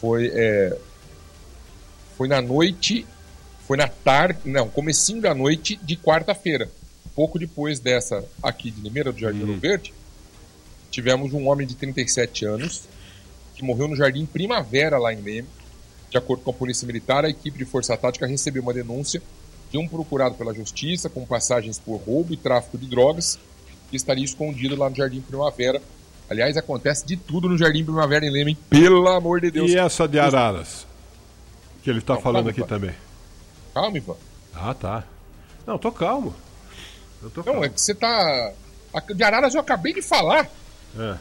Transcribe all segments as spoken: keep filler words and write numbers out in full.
Foi, é, foi na noite, foi na tarde, não, comecinho da noite de quarta-feira. Pouco depois dessa aqui de Limeira, do Jardim Ouro Verde, tivemos um homem de trinta e sete anos que morreu no Jardim Primavera, lá em Leme. De acordo com a Polícia Militar, a equipe de Força Tática recebeu uma denúncia de um procurado pela Justiça com passagens por roubo e tráfico de drogas que estaria escondido lá no Jardim Primavera. Aliás, acontece de tudo no Jardim Primavera em Leme, hein? Pelo amor de Deus. E essa de Araras? Que ele está falando calma, aqui Ivan. também. Calma, Ivan. Ah, tá. Não, tô calmo. Eu tô Não, calmo. é que você tá... A de Araras eu acabei de falar. É.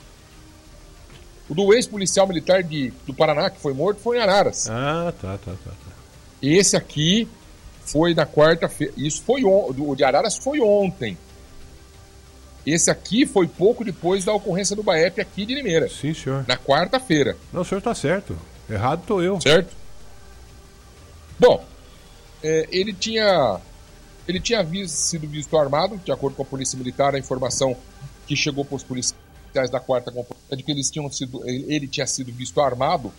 O do ex-policial militar de, do Paraná, que foi morto, foi em Araras. Ah, tá, tá, tá, tá. Esse aqui foi na quarta-feira. Isso foi on... O de Araras foi ontem. Esse aqui foi pouco depois da ocorrência do BAEP aqui de Limeira. Sim, senhor. Na quarta-feira. Não, o senhor tá certo. Errado tô eu. Certo? Bom, é, ele tinha... Ele tinha visto, sido visto armado, de acordo com a Polícia Militar, a informação que chegou para os policiais da quarta companhia é de que eles tinham sido, ele, ele tinha sido visto armado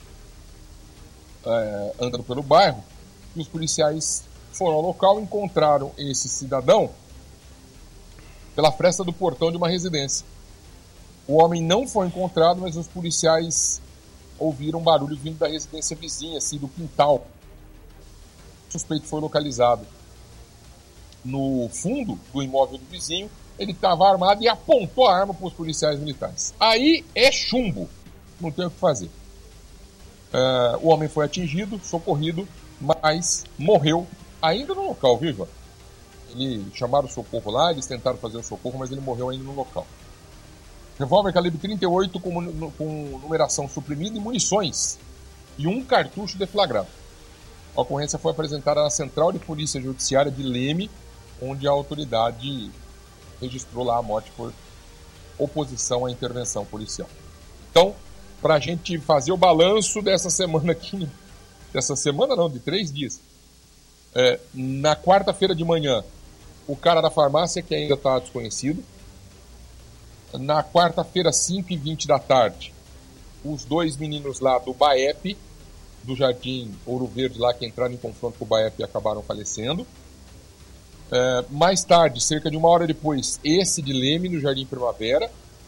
é, andando pelo bairro, e os policiais foram ao local e encontraram esse cidadão pela fresta do portão de uma residência. O homem não foi encontrado, mas os policiais ouviram um barulho vindo da residência vizinha, assim, do quintal. O suspeito foi localizado no fundo do imóvel do vizinho. Ele estava armado e apontou a arma para os policiais militares. Aí é chumbo, não tem o que fazer. Uh, o homem foi atingido, socorrido, mas morreu ainda no local, viva. Ele chamaram o socorro lá, eles tentaram fazer o socorro, mas ele morreu ainda no local. Revólver calibre trinta e oito com, com numeração suprimida e munições, e um cartucho deflagrado. A ocorrência foi apresentada na Central de Polícia Judiciária de Leme, onde a autoridade registrou lá a morte por oposição à intervenção policial. Então, para a gente fazer o balanço dessa semana aqui, dessa semana não, de três dias, é, na quarta-feira de manhã, o cara da farmácia, que ainda está desconhecido. Na quarta-feira, cinco e vinte da tarde, os dois meninos lá do BAEP, do Jardim Ouro Verde, lá que entraram em confronto com o BAEP e acabaram falecendo. É, mais tarde, cerca de uma hora depois, esse de Leme, no Jardim Primavera.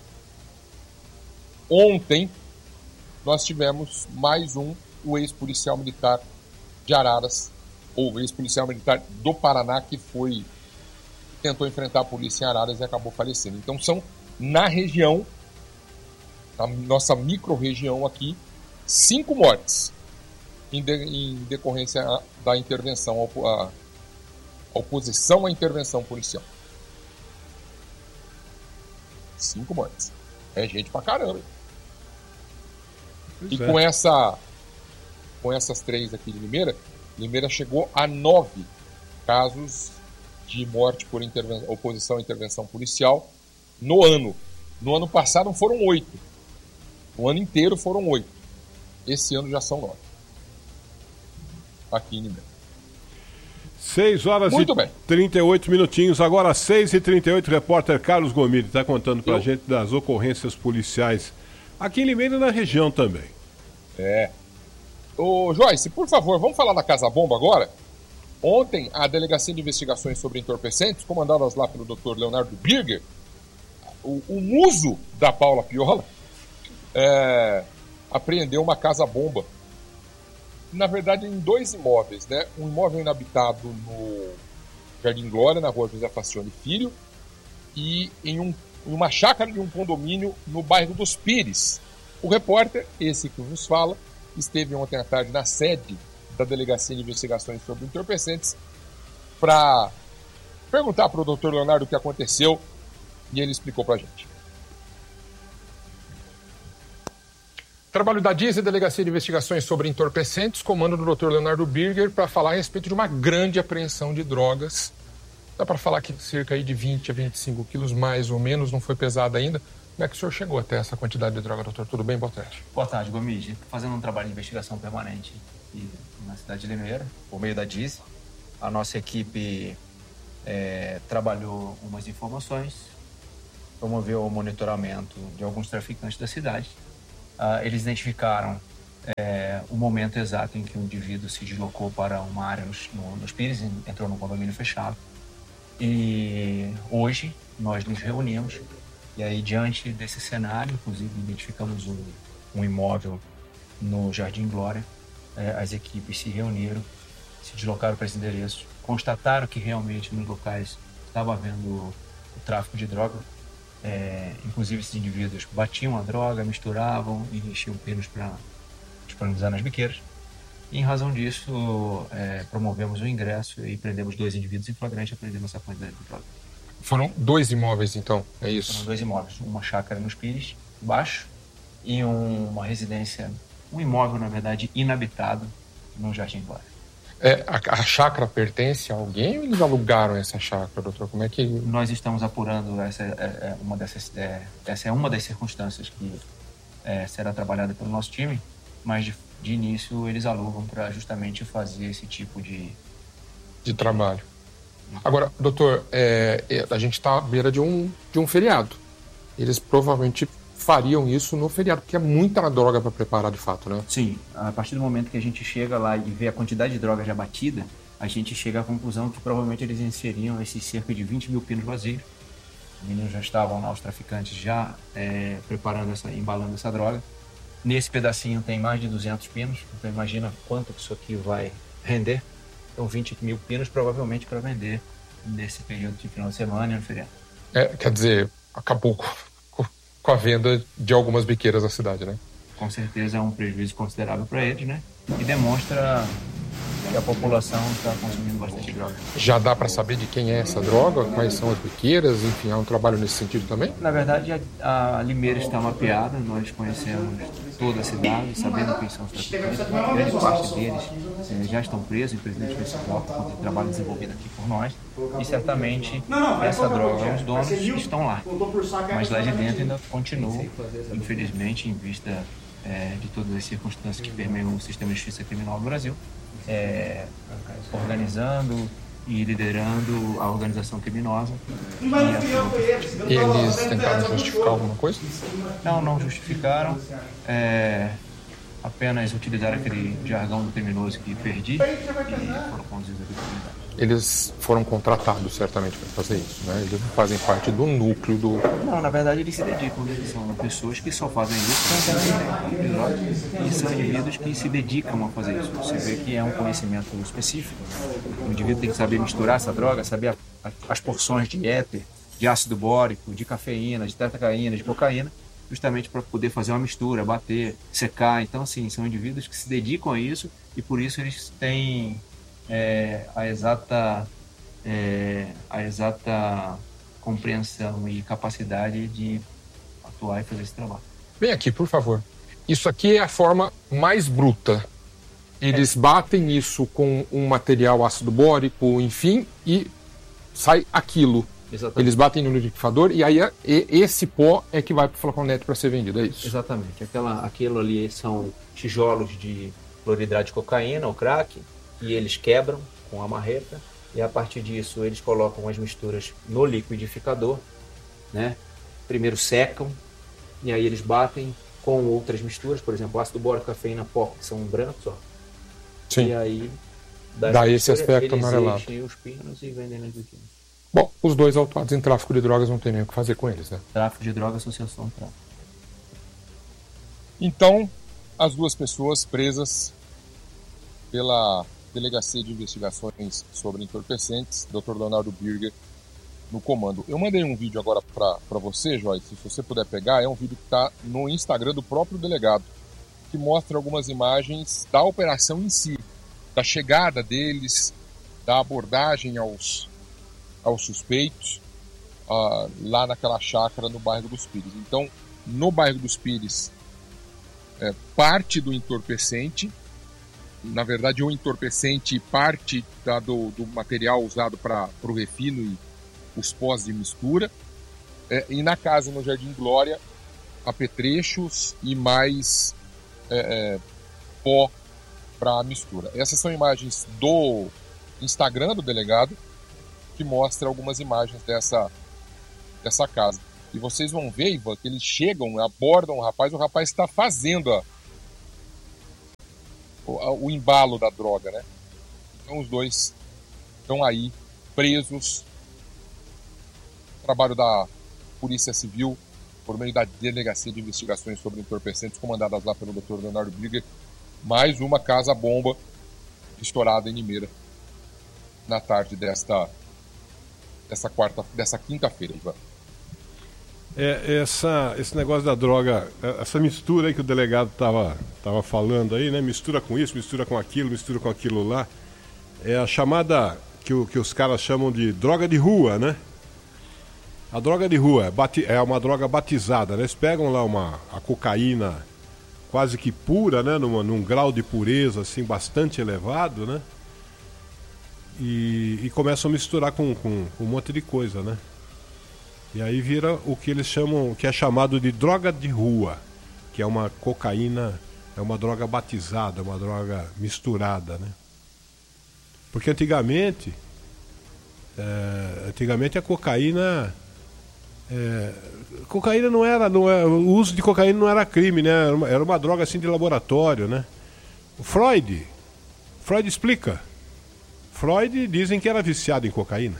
Ontem, nós tivemos mais um, o ex-policial militar de Araras, ou ex-policial militar do Paraná, que foi tentou enfrentar a polícia em Araras e acabou falecendo. Então são, na região, na nossa micro-região aqui, cinco mortes em, de, em decorrência da intervenção, a, a oposição à intervenção policial. Cinco mortes. É gente pra caramba. Pois e é. com essa com essas três aqui de Limeira, Limeira chegou a nove casos de morte por interven... oposição à intervenção policial no ano. No ano passado foram oito. No ano inteiro foram oito. Esse ano já são nove. Aqui em Limeira. seis horas Muito e bem. trinta e oito minutinhos. Agora seis e trinta e oito, repórter Carlos Gomide está contando pra Eu... gente das ocorrências policiais aqui em Limeira e na região também. É. Ô Joyce, por favor, vamos falar da Casa Bomba agora? Ontem, a Delegacia de Investigações sobre Entorpecentes, comandadas lá pelo doutor Leonardo Birger, o, o muso da Paula Piola, é, apreendeu uma casa-bomba. Na verdade, em dois imóveis, né? Um imóvel inabitado no Jardim Glória, na rua José Facione Filho, e em, um, em uma chácara de um condomínio no bairro dos Pires. O repórter, esse que vos fala, esteve ontem à tarde na sede da Delegacia de Investigações sobre Entorpecentes para perguntar para o doutor Leonardo o que aconteceu, e ele explicou para a gente. Trabalho da D I S, Delegacia de Investigações sobre Entorpecentes, comando do doutor Leonardo Birger, para falar a respeito de uma grande apreensão de drogas. Dá para falar que cerca aí de vinte a vinte e cinco quilos, mais ou menos, não foi pesado ainda. Como é que o senhor chegou até essa quantidade de droga, doutor? Tudo bem? Boa tarde. Boa tarde, Gomide. Estou fazendo um trabalho de investigação permanente aqui na cidade de Limeira, por meio da D I S. A nossa equipe é, trabalhou umas informações, promoveu o monitoramento de alguns traficantes da cidade. Uh, eles identificaram é, o momento exato em que o indivíduo se deslocou para uma área nos, no, nos Pires, entrou no condomínio fechado. E hoje nós nos reunimos e aí, diante desse cenário, inclusive identificamos um, um imóvel no Jardim Glória, é, as equipes se reuniram, se deslocaram para esse endereço, constataram que realmente nos locais estava havendo o tráfico de droga. É, inclusive esses indivíduos batiam a droga, misturavam e enchiam pinos para disponibilizar nas biqueiras. E, em razão disso, é, promovemos o ingresso e prendemos dois indivíduos em flagrante, apreendendo essa quantidade de droga. Foram dois imóveis, então, é isso? Foram dois imóveis, uma chácara nos Pires, baixo, e um, uma residência, um imóvel, na verdade, inabitado no Jardim Glória. É, a, a chácara pertence a alguém ou eles alugaram essa chácara, doutor? Como é que... Nós estamos apurando, essa é, é uma, dessas, é, essa é uma das circunstâncias que é, será trabalhada pelo nosso time, mas de, de início eles alugam para justamente fazer esse tipo de... De trabalho. Agora, doutor, é, a gente está à beira de um, de um feriado. Eles provavelmente fariam isso no feriado, porque é muita droga para preparar de fato, né? Sim, a partir do momento que a gente chega lá e vê a quantidade de droga já batida, a gente chega à conclusão que provavelmente eles inseriam esses cerca de vinte mil pinos vazios. Os meninos já estavam lá, os traficantes já é, preparando essa, embalando essa droga. Nesse pedacinho tem mais de duzentos pinos, então imagina quanto que isso aqui vai render. Então vinte mil pinos provavelmente para vender nesse período de final de semana e no feriado. É, quer dizer, acabou com, com a venda de algumas biqueiras da cidade, né? Com certeza é um prejuízo considerável para eles, né? E demonstra que a população está consumindo bastante droga. Já dá para saber de quem é essa droga? Quais são as biqueiras? Enfim, há um trabalho nesse sentido também? Na verdade, a, a Limeira está mapeada, nós conhecemos toda a cidade, sabemos quem são os traficantes. Grande parte deles eh, já estão presos, infelizmente, nesse bloco, por ter trabalho desenvolvido aqui por nós. E certamente essa droga, os donos estão lá. Mas lá de dentro ainda continua, infelizmente, em vista eh, de todas as circunstâncias que permeiam o sistema de justiça criminal no Brasil, É, organizando e liderando a organização criminosa. E eles tentaram justificar alguma coisa? Não, não justificaram. É, apenas utilizaram aquele jargão do criminoso que perdi e foram conduzidos à criminalidade. Eles foram contratados certamente para fazer isso, né? Eles não fazem parte do núcleo do... Não, na verdade eles se dedicam, né? São pessoas que só fazem isso e são indivíduos que se dedicam a fazer isso. Você vê que é um conhecimento específico. O indivíduo tem que saber misturar essa droga, saber a, a, as porções de éter, de ácido bórico, de cafeína, de tetracaína, de cocaína, justamente para poder fazer uma mistura, bater, secar. Então, assim, são indivíduos que se dedicam a isso e por isso eles têm... É, a exata é, a exata compreensão e capacidade de atuar e fazer esse trabalho. Vem aqui, por favor. Isso aqui é a forma mais bruta. Eles é. batem isso com um material ácido bórico, enfim, e sai aquilo. Exatamente. Eles batem no liquidificador e aí e, esse pó é que vai para o flaconete para ser vendido, é isso? Exatamente. Aquela, aquilo ali são tijolos de cloridrato de cocaína, ou crack, e eles quebram com a marreta e a partir disso eles colocam as misturas no liquidificador, né? Primeiro secam e aí eles batem com outras misturas, por exemplo, ácido bórico, cafeína, pó, que são brancos, ó. Sim. E aí dá esse aspecto amarelado. Eles enchem os pinos e vendem nas biquínis. Bom, os dois autuados em tráfico de drogas não tem nem o que fazer com eles, né? Tráfico de drogas, associação, tráfico. Então, as duas pessoas presas pela Delegacia de Investigações sobre Entorpecentes, doutor Leonardo Birger, no comando. Eu mandei um vídeo agora para você, Joyce, se você puder pegar, é um vídeo que está no Instagram do próprio delegado, que mostra algumas imagens da operação em si, da chegada deles, da abordagem aos, aos suspeitos, uh, lá naquela chácara no bairro dos Pires. Então, no bairro dos Pires, é, parte do entorpecente, na verdade o entorpecente parte da, do, do material usado para o refino e os pós de mistura, é, e na casa no Jardim Glória apetrechos e mais é, é, pó para mistura. Essas são imagens do Instagram do delegado, que mostra algumas imagens dessa, dessa casa. E vocês vão ver, Ivan, que eles chegam, abordam o rapaz, o rapaz está fazendo a o, o embalo da droga, né? Então os dois estão aí presos. Trabalho da Polícia Civil por meio da Delegacia de Investigações sobre Entorpecentes, comandadas lá pelo doutor Leonardo Brigger. Mais uma casa-bomba estourada em Limeira na tarde desta, dessa quarta, dessa quinta-feira, Ivan. É, essa, esse negócio da droga, essa mistura aí que o delegado estava tava falando aí, né? Mistura com isso, mistura com aquilo, mistura com aquilo lá. É a chamada, que, o, que os caras chamam de droga de rua, né? A droga de rua é, bati, é uma droga batizada, né? Eles pegam lá uma, a cocaína quase que pura, né? Numa, num grau de pureza assim bastante elevado, né? E, e começam a misturar com, com, com um monte de coisa, né? E aí vira o que eles chamam, que é chamado de droga de rua, que é uma cocaína, é uma droga batizada, uma droga misturada, né? Porque antigamente, é, antigamente a cocaína, é, cocaína não era, não era, o uso de cocaína não era crime, né? Era uma, era uma droga assim de laboratório, né? O Freud, Freud explica. Freud dizem que era viciado em cocaína.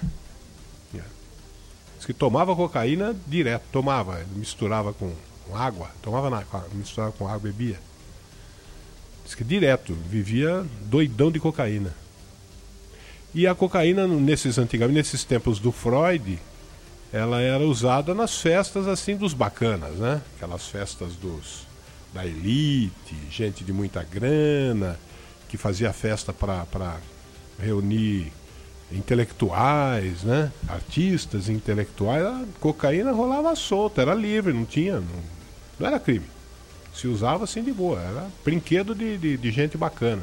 Que tomava cocaína direto, tomava, misturava com, com água, tomava na, misturava com água, bebia. Diz que direto, vivia doidão de cocaína. E a cocaína, nesses antigamente, nesses tempos do Freud, ela era usada nas festas assim dos bacanas, né? Aquelas festas dos da elite, gente de muita grana, que fazia festa para reunir intelectuais, né? Artistas, intelectuais. A cocaína rolava solta, era livre, não tinha, não, não era crime. Se usava assim de boa, era brinquedo de, de, de gente bacana.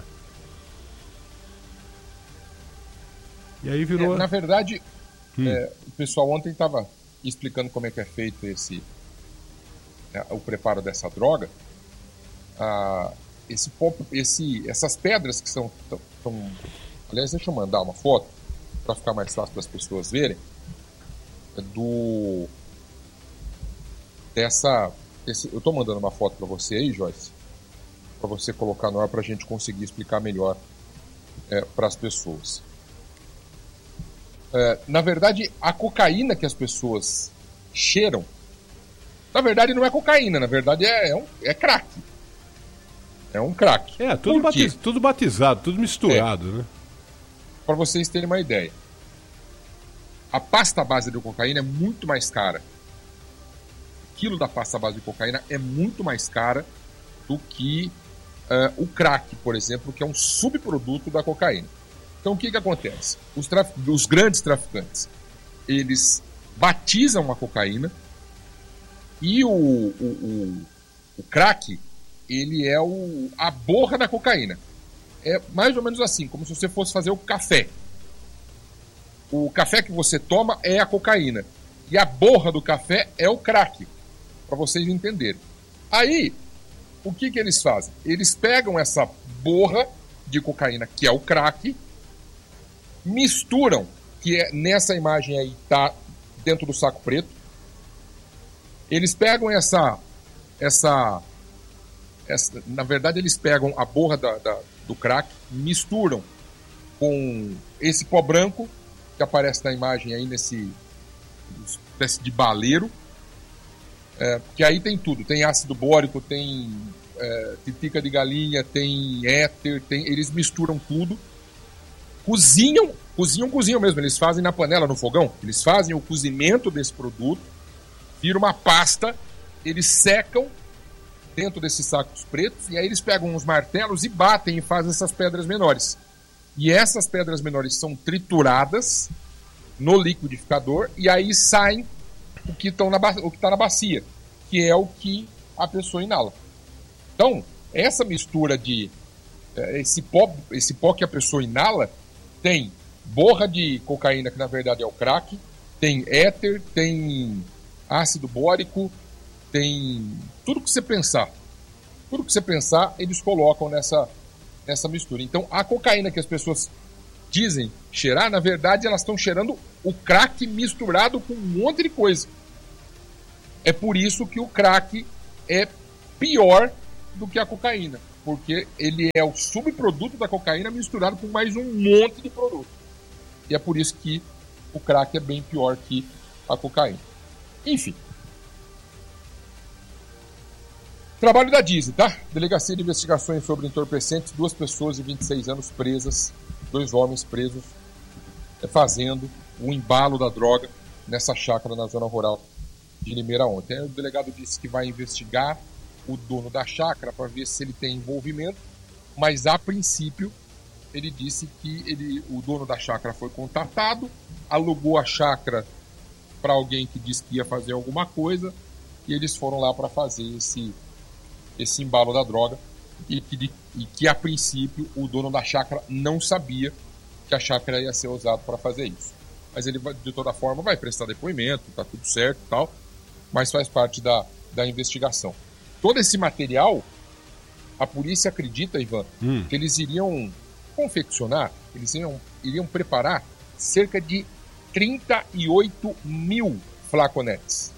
E aí virou... É, na verdade, hum. é, o pessoal ontem estava explicando como é que é feito esse, é, o preparo dessa droga. Ah, esse, esse, essas pedras que são, são... Aliás, deixa eu mandar uma foto para ficar mais fácil para as pessoas verem, do dessa esse, eu estou mandando uma foto para você aí, Joyce, para você colocar no ar para a gente conseguir explicar melhor é, para as pessoas. É, na verdade, a cocaína que as pessoas cheiram, na verdade não é cocaína, na verdade é, é, um, é crack. É um crack. É, tudo, batiz, tudo batizado, tudo misturado, é. né? Para vocês terem uma ideia, a pasta base de cocaína é muito mais cara. O quilo da pasta base de cocaína é muito mais cara do que uh, o crack, por exemplo, que é um subproduto da cocaína. Então o que que acontece? Os, traf... Os grandes traficantes, eles batizam a cocaína e o, o, o, o crack, ele é o, a borra da cocaína. É mais ou menos assim, como se você fosse fazer o café. O café que você toma é a cocaína. E a borra do café é o crack. Para vocês entenderem. Aí, o que que eles fazem? Eles pegam essa borra de cocaína, que é o crack, misturam, que é nessa imagem aí, tá dentro do saco preto. Eles pegam essa... essa, essa na verdade, eles pegam a borra da... da do crack, misturam com esse pó branco que aparece na imagem aí nesse espécie de baleiro, é, que aí tem tudo, tem ácido bórico, tem é, titica de galinha, tem éter, tem, eles misturam tudo, cozinham, cozinham, cozinham mesmo, eles fazem na panela, no fogão, eles fazem o cozimento desse produto, vira uma pasta, eles secam dentro desses sacos pretos, e aí eles pegam uns martelos e batem e fazem essas pedras menores. E essas pedras menores são trituradas no liquidificador, e aí saem o que está na, na bacia, que é o que a pessoa inala. Então, essa mistura de... Esse pó, esse pó que a pessoa inala tem borra de cocaína, que na verdade é o crack, tem éter, tem ácido bórico, tem tudo que você pensar. Tudo que você pensar, eles colocam nessa, nessa mistura. Então, a cocaína que as pessoas dizem cheirar, na verdade, elas estão cheirando o crack misturado com um monte de coisa. É por isso que o crack é pior do que a cocaína. porque ele é o subproduto da cocaína misturado com mais um monte de produto. E é por isso que o crack é bem pior que a cocaína. Enfim. Trabalho da D I S, tá? Delegacia de Investigações sobre Entorpecentes, duas pessoas de vinte e seis anos presas, dois homens presos, fazendo o embalo da droga nessa chácara na zona rural de Limeira ontem. O delegado disse que vai investigar o dono da chácara para ver se ele tem envolvimento, mas a princípio ele disse que ele, o dono da chácara foi contatado, alugou a chácara para alguém que disse que ia fazer alguma coisa e eles foram lá para fazer esse, esse embalo da droga e que, e que a princípio o dono da chácara não sabia que a chácara ia ser usada para fazer isso. Mas ele, de toda forma, vai prestar depoimento, tá tudo certo e tal, mas faz parte da, da investigação. Todo esse material, a polícia acredita, Ivan, hum. que eles iriam confeccionar, eles iriam, iriam preparar cerca de trinta e oito mil flaconetes.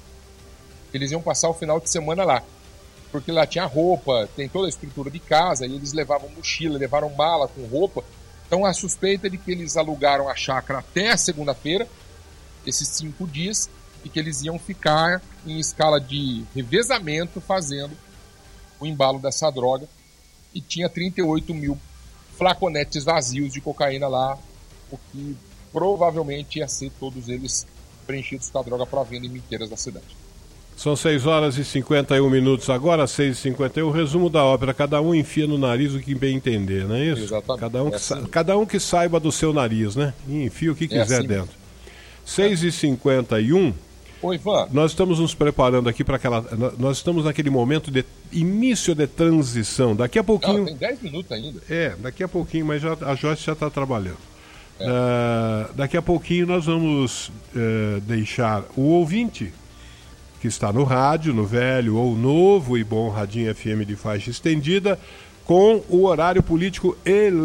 Eles iam passar o final de semana lá, porque lá tinha roupa, tem toda a estrutura de casa, e eles levavam mochila, levaram mala com roupa. Então a suspeita é de que eles alugaram a chácara até a segunda-feira, esses cinco dias, e que eles iam ficar em escala de revezamento fazendo o embalo dessa droga. E tinha trinta e oito mil flaconetes vazios de cocaína lá, o que provavelmente ia ser todos eles preenchidos com a droga para venda em minteiras da cidade. São seis horas e cinquenta e um minutos agora, seis e cinquenta e um, o resumo da ópera. Cada um enfia no nariz o que bem entender, não é isso? Exatamente. Cada um, é que, assim. sa- cada um que saiba do seu nariz, né? E enfia o que quiser é assim dentro. seis e cinquenta e um. Oi, Ivan. Nós estamos nos preparando aqui para aquela... Nós estamos naquele momento de início de transição. Daqui a pouquinho... Não, tem dez minutos ainda. É, daqui a pouquinho, mas já, a Joyce já está trabalhando. É. Uh, daqui a pouquinho nós vamos uh, deixar o ouvinte que está no rádio, no velho ou novo e bom Radinho F M de faixa estendida, com o horário político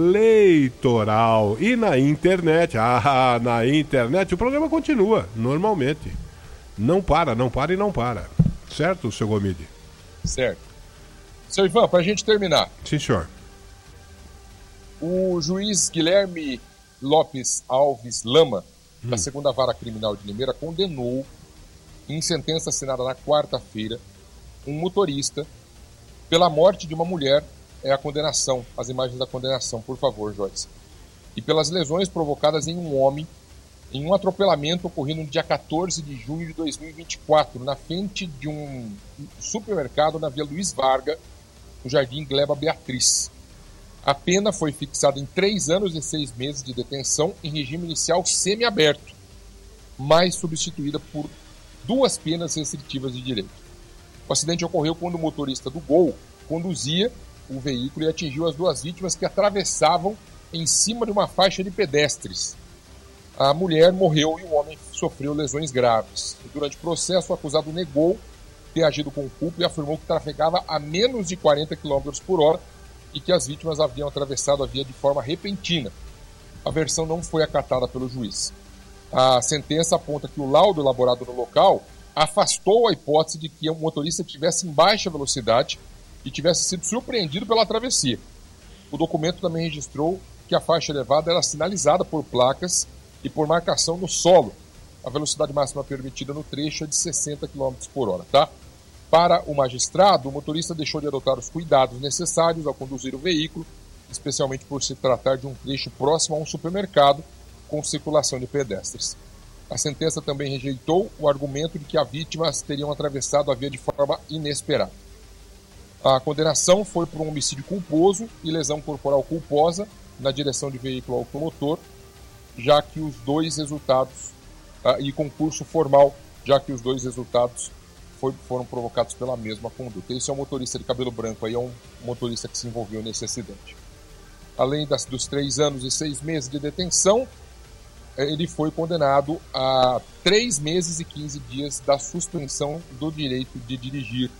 eleitoral. E na internet, ah, na internet, o programa continua, normalmente. Não para, não para e não para. Certo, seu Gomide? Certo. Seu Ivan, para a gente terminar. Sim, senhor. O juiz Guilherme Lopes Alves Lama, hum. da segunda Vara Criminal de Limeira, condenou, em sentença assinada na quarta-feira, um motorista pela morte de uma mulher. É a condenação, as imagens da condenação, por favor, Joyce. E pelas lesões provocadas em um homem em um atropelamento ocorrido no dia quatorze de junho de dois mil e vinte e quatro, na frente de um supermercado na Via Luiz Varga, no Jardim Gleba Beatriz. A pena foi fixada em três anos e seis meses de detenção em regime inicial semiaberto, mas substituída por duas penas restritivas de direito. O acidente ocorreu quando o motorista do Gol conduzia o veículo e atingiu as duas vítimas que atravessavam em cima de uma faixa de pedestres. A mulher morreu e o homem sofreu lesões graves. E durante o processo, o acusado negou ter agido com culpa e afirmou que trafegava a menos de quarenta quilômetros por hora e que as vítimas haviam atravessado a via de forma repentina. A versão não foi acatada pelo juiz. A sentença aponta que o laudo elaborado no local afastou a hipótese de que o motorista estivesse em baixa velocidade e tivesse sido surpreendido pela travessia. O documento também registrou que a faixa elevada era sinalizada por placas e por marcação no solo. A velocidade máxima permitida no trecho é de sessenta quilômetros por hora, tá? Para o magistrado, o motorista deixou de adotar os cuidados necessários ao conduzir o veículo, especialmente por se tratar de um trecho próximo a um supermercado com circulação de pedestres. A sentença também rejeitou o argumento de que as vítimas teriam atravessado a via de forma inesperada. A condenação foi por um homicídio culposo e lesão corporal culposa na direção de veículo automotor, já que os dois resultados, uh, e concurso formal, já que os dois resultados foi, foram provocados pela mesma conduta. Esse é um motorista de cabelo branco, aí é um motorista que se envolveu nesse acidente. Além das, dos três anos e seis meses de detenção, ele foi condenado a três meses e quinze dias da suspensão do direito de dirigir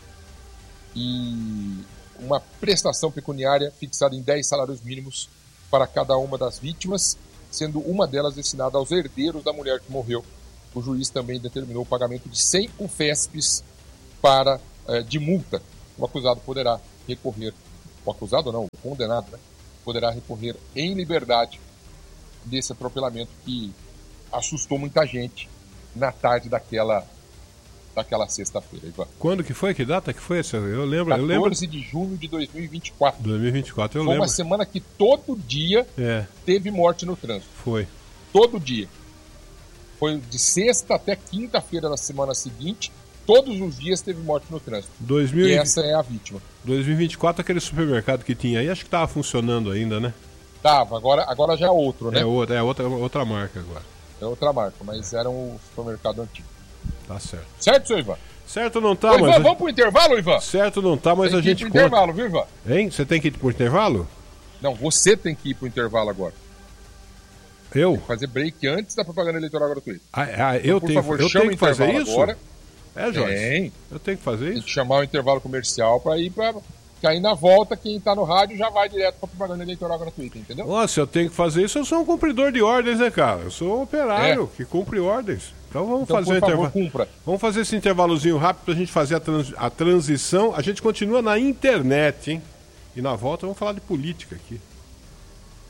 e uma prestação pecuniária fixada em dez salários mínimos para cada uma das vítimas, sendo uma delas destinada aos herdeiros da mulher que morreu. O juiz também determinou o pagamento de cem U F E S Ps para, eh, de multa. O acusado poderá recorrer o acusado não, o condenado, né, poderá recorrer em liberdade desse atropelamento que assustou muita gente na tarde daquela, daquela sexta-feira, Ivan. Quando que foi? Que data que foi essa? Eu lembro. Eu lembro... quatorze de junho de dois mil e vinte e quatro. dois mil e vinte e quatro, eu foi lembro. Foi uma semana que todo dia é. teve morte no trânsito. Foi. Todo dia. Foi de sexta até quinta-feira da semana seguinte, todos os dias teve morte no trânsito. dois mil... E essa é a vítima. dois mil e vinte e quatro, aquele supermercado que tinha aí, acho que estava funcionando ainda, né? Tava, agora, agora já é outro, né? É outra, é outra, outra marca agora. É outra marca, mas era um supermercado antigo. Tá certo. Certo, seu Ivan? Certo não tá, Ô, mas... Ivan, vamos pro intervalo, Ivan? Certo não tá, mas tem a gente conta. Tem que ir pro conta. intervalo, viu, Ivan? Hein? Você tem que ir pro intervalo? Não, você tem que ir pro intervalo agora. Eu? Tem que fazer break antes da propaganda eleitoral gratuita. Ah, ah, eu então, por tenho, favor, eu chama tenho que fazer intervalo isso? Agora. É, Jorge? Tem. Eu tenho que fazer Tem isso? que chamar o intervalo comercial pra ir pra... Que aí na volta, quem tá no rádio já vai direto pra propaganda eleitoral gratuita, entendeu? Nossa, eu tenho que fazer isso, eu sou um cumpridor de ordens, né, cara? Eu sou um operário é. que cumpre ordens. Então vamos então, fazer por o favor, intervalo. cumpra. Vamos fazer esse intervalozinho rápido pra gente fazer a, trans... a transição. A gente continua na internet, hein? E na volta vamos falar de política aqui.